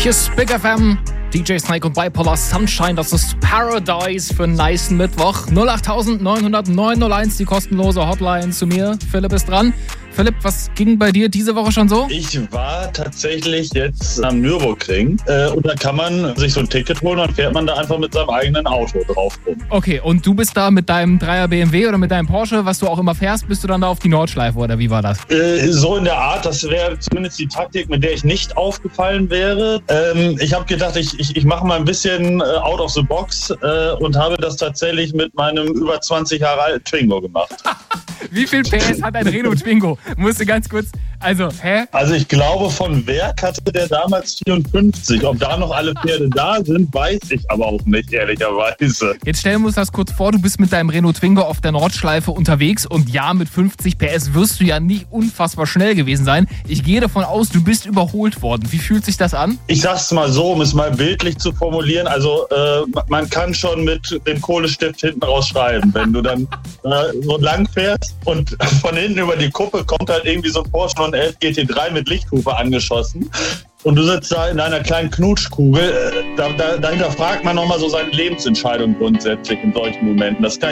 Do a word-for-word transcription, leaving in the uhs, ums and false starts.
Hier ist Big F M, D J Snake und Bipolar Sunshine. Das ist Paradise für einen nicen Mittwoch. null acht neun null null neun null eins, die kostenlose Hotline zu mir. Philipp ist dran. Philipp, was ging bei dir diese Woche schon so? Ich war tatsächlich jetzt am Nürburgring äh, und da kann man sich so ein Ticket holen und fährt man da einfach mit seinem eigenen Auto drauf rum. Okay, und du bist da mit deinem Dreier B M W oder mit deinem Porsche, was du auch immer fährst, bist du dann da auf die Nordschleife oder wie war das? Äh, so in der Art, das wäre zumindest die Taktik, mit der ich nicht aufgefallen wäre. Ähm, ich habe gedacht, ich, ich, ich mache mal ein bisschen äh, out of the box äh, und habe das tatsächlich mit meinem über zwanzig Jahre alten Twingo gemacht. Wie viel P S hat ein Renault Twingo? Musste ganz kurz, also, hä? Also ich glaube, von Werk hatte der damals vierundfünfzig. Ob da noch alle Pferde da sind, weiß ich aber auch nicht, ehrlicherweise. Jetzt stellen wir uns das kurz vor, du bist mit deinem Renault Twingo auf der Nordschleife unterwegs und ja, mit fünfzig P S wirst du ja nicht unfassbar schnell gewesen sein. Ich gehe davon aus, du bist überholt worden. Wie fühlt sich das an? Ich sag's mal so, um es mal bildlich zu formulieren, also äh, man kann schon mit dem Kohlestift hinten raus schreiben, wenn du dann äh, so lang fährst und von hinten über die Kuppe kommt halt irgendwie so ein Porsche neun elf G T drei mit Lichthupe angeschossen. Und du sitzt da in einer kleinen Knutschkugel. Da, da, dahinter fragt man nochmal so seine Lebensentscheidung grundsätzlich in solchen Momenten. Das kann